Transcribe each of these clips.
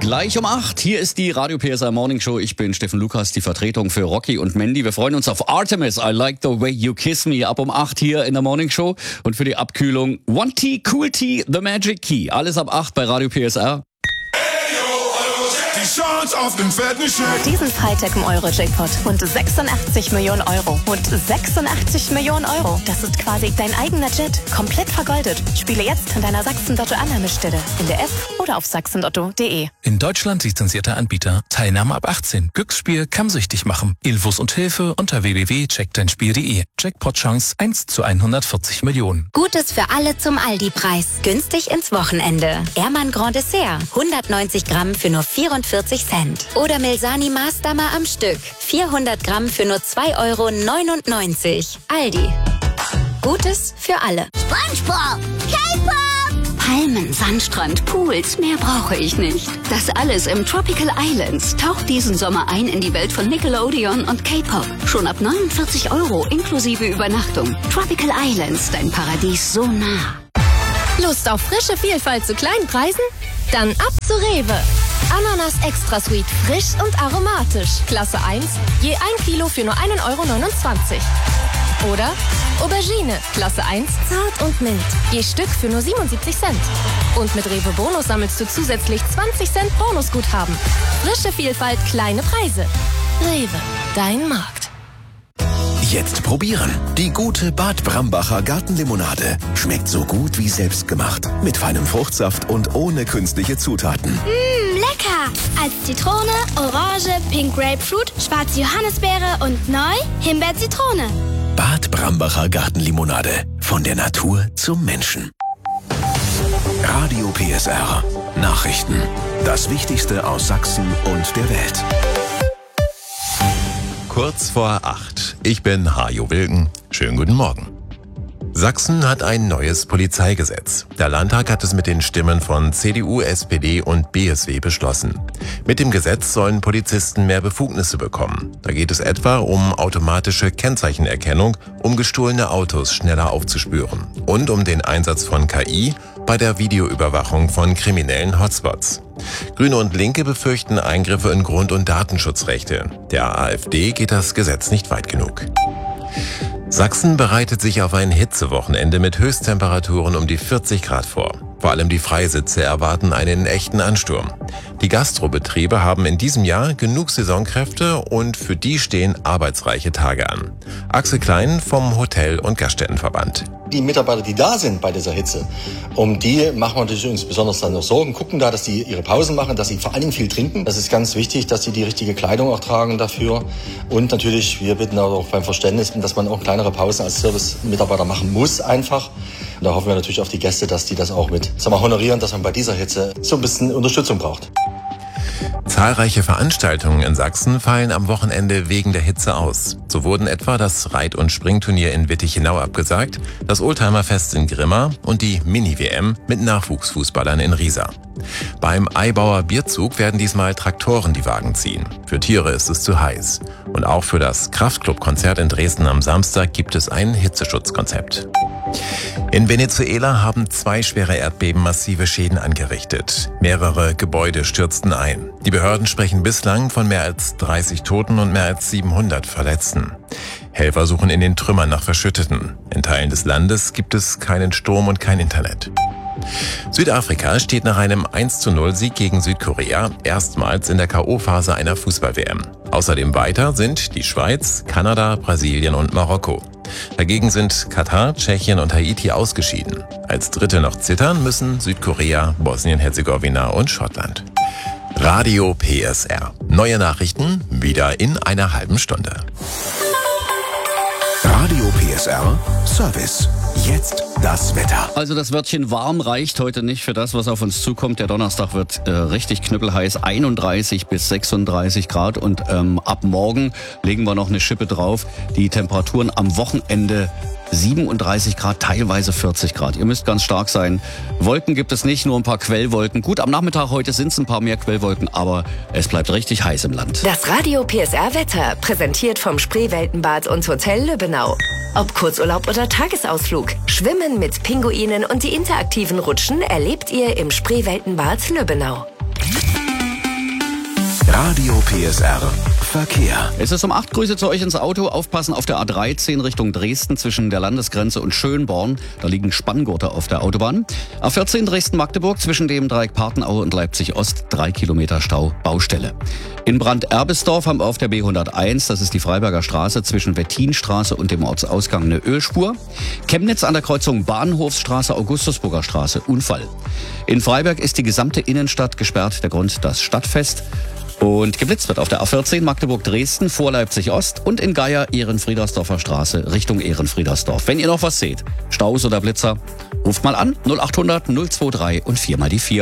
Gleich um 8. Hier ist die Radio PSR Morning Show. Ich bin Steffen Lukas, die Vertretung für Rocky und Mandy. Wir freuen uns auf Artemis. I like the way you kiss me. Ab um 8 hier in der Morning Show. Und für die Abkühlung One Tea, Cool Tea, The Magic Key. Alles ab 8 bei Radio PSR. Die Chance auf den fetten Scheck. Diesen Freitag im Euro-Jackpot. Und 86 Millionen Euro. Und 86 Millionen Euro. Das ist quasi dein eigener Jet. Komplett vergoldet. Spiele jetzt an deiner Sachsen-Lotto-Annahmestelle. In der App oder auf sachsenlotto.de. In Deutschland lizenzierter Anbieter. Teilnahme ab 18. Glücksspiel kann süchtig machen. Infos und Hilfe unter www.checkdeinspiel.de. Jackpot-Chance 1 zu 140 Millionen. Gutes für alle zum Aldi-Preis. Günstig ins Wochenende. Ehrmann Grand Dessert. 190 Gramm für nur 44 Cent. Oder Milsani Maßdammer am Stück. 400 Gramm für nur 2,99 €. Aldi. Gutes für alle. SpongeBob, K-Pop, Palmen, Sandstrand, Pools, mehr brauche ich nicht. Das alles im Tropical Islands. Taucht diesen Sommer ein in die Welt von Nickelodeon und K-Pop. Schon ab 49 € inklusive Übernachtung. Tropical Islands, dein Paradies so nah. Lust auf frische Vielfalt zu kleinen Preisen? Dann ab zu Rewe. Ananas Extra Sweet, frisch und aromatisch. Klasse 1, je 1 Kilo für nur 1,29 €. Oder Aubergine, Klasse 1, zart und mild. Je Stück für nur 77 Cent. Und mit Rewe Bonus sammelst du zusätzlich 20 Cent Bonusguthaben. Frische Vielfalt, kleine Preise. Rewe, dein Markt. Jetzt probieren. Die gute Bad Brambacher Gartenlimonade. Schmeckt so gut wie selbst gemacht. Mit feinem Fruchtsaft und ohne künstliche Zutaten. lecker! Als Zitrone, Orange, Pink Grapefruit, schwarze Johannisbeere und neu Himbeer-Zitrone. Bad Brambacher Gartenlimonade. Von der Natur zum Menschen. Radio PSR. Nachrichten. Das Wichtigste aus Sachsen und der Welt. Kurz vor 8. Ich bin Hajo Wilken. Schönen guten Morgen. Sachsen hat ein neues Polizeigesetz. Der Landtag hat es mit den Stimmen von CDU, SPD und BSW beschlossen. Mit dem Gesetz sollen Polizisten mehr Befugnisse bekommen. Da geht es etwa um automatische Kennzeichenerkennung, um gestohlene Autos schneller aufzuspüren und um den Einsatz von KI bei der Videoüberwachung von kriminellen Hotspots. Grüne und Linke befürchten Eingriffe in Grund- und Datenschutzrechte. Der AfD geht das Gesetz nicht weit genug. Sachsen bereitet sich auf ein Hitzewochenende mit Höchsttemperaturen um die 40 Grad vor. Vor allem die Freisitze erwarten einen echten Ansturm. Die Gastrobetriebe haben in diesem Jahr genug Saisonkräfte und für die stehen arbeitsreiche Tage an. Axel Klein vom Hotel- und Gaststättenverband. Die Mitarbeiter, die da sind bei dieser Hitze, um die machen wir natürlich uns besonders dann noch Sorgen, gucken da, dass die ihre Pausen machen, dass sie vor allen Dingen viel trinken. Das ist ganz wichtig, dass sie die richtige Kleidung auch tragen dafür. Und natürlich, wir bitten auch beim Verständnis, dass man auch kleinere Pausen als Service-Mitarbeiter machen muss einfach. Und da hoffen wir natürlich auf die Gäste, dass die das auch mit honorieren, dass man bei dieser Hitze so ein bisschen Unterstützung braucht. Zahlreiche Veranstaltungen in Sachsen fallen am Wochenende wegen der Hitze aus. So wurden etwa das Reit- und Springturnier in Wittichenau abgesagt, das Oldtimerfest in Grimma und die Mini-WM mit Nachwuchsfußballern in Riesa. Beim Eibauer Bierzug werden diesmal Traktoren die Wagen ziehen. Für Tiere ist es zu heiß. Und auch für das Kraftclub-Konzert in Dresden am Samstag gibt es ein Hitzeschutzkonzept. In Venezuela haben 2 schwere Erdbeben massive Schäden angerichtet. Mehrere Gebäude stürzten ein. Die Behörden sprechen bislang von mehr als 30 Toten und mehr als 700 Verletzten. Helfer suchen in den Trümmern nach Verschütteten. In Teilen des Landes gibt es keinen Strom und kein Internet. Südafrika steht nach einem 1:0-Sieg gegen Südkorea erstmals in der K.O.-Phase einer Fußball-WM. Außerdem weiter sind die Schweiz, Kanada, Brasilien und Marokko. Dagegen sind Katar, Tschechien und Haiti ausgeschieden. Als Dritte noch zittern müssen Südkorea, Bosnien-Herzegowina und Schottland. Radio PSR. Neue Nachrichten wieder in einer halben Stunde. Radio PSR Service. Jetzt das Wetter. Also das Wörtchen warm reicht heute nicht für das, was auf uns zukommt. Der Donnerstag wird richtig knüppelheiß, 31 bis 36 Grad und ab morgen legen wir noch eine Schippe drauf. Die Temperaturen am Wochenende 37 Grad, teilweise 40 Grad. Ihr müsst ganz stark sein. Wolken gibt es nicht, nur ein paar Quellwolken. Gut, am Nachmittag heute sind es ein paar mehr Quellwolken, aber es bleibt richtig heiß im Land. Das Radio PSR Wetter, präsentiert vom Spreeweltenbad und Hotel Lübbenau. Ob Kurzurlaub oder Tagesausflug, Schwimmen mit Pinguinen und die interaktiven Rutschen erlebt ihr im Spreeweltenbad Lübbenau. Radio PSR Verkehr. Es ist um 8, Grüße zu euch ins Auto. Aufpassen auf der A13 Richtung Dresden zwischen der Landesgrenze und Schönborn. Da liegen Spanngurte auf der Autobahn. A14 Dresden-Magdeburg zwischen dem Dreieck Partenaue und Leipzig-Ost 3 Kilometer Stau, Baustelle. In Brand-Erbesdorf haben wir auf der B101, das ist die Freiberger Straße, zwischen Wettinstraße und dem Ortsausgang eine Ölspur. Chemnitz an der Kreuzung Bahnhofsstraße, Augustusburger Straße, Unfall. In Freiberg ist die gesamte Innenstadt gesperrt, der Grund das Stadtfest. Und geblitzt wird auf der A14 Magdeburg-Dresden vor Leipzig-Ost und in Geier Ehrenfriedersdorfer Straße Richtung Ehrenfriedersdorf. Wenn ihr noch was seht, Staus oder Blitzer, ruft mal an 0800 023 und 4 mal die 4.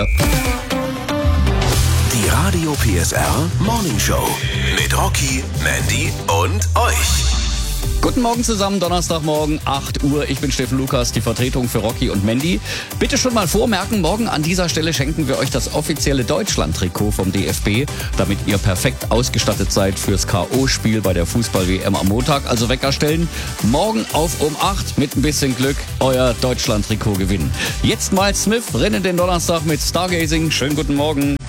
Die Radio PSR Morning Show mit Rocky, Mandy und euch. Guten Morgen zusammen, Donnerstagmorgen, 8 Uhr. Ich bin Steffen Lukas, die Vertretung für Rocky und Mandy. Bitte schon mal vormerken, morgen an dieser Stelle schenken wir euch das offizielle Deutschland-Trikot vom DFB, damit ihr perfekt ausgestattet seid fürs K.O.-Spiel bei der Fußball-WM am Montag. Also Wecker stellen, morgen auf um 8 mit ein bisschen Glück euer Deutschland-Trikot gewinnen. Jetzt mal Smith, rennen den Donnerstag mit Stargazing. Schönen guten Morgen.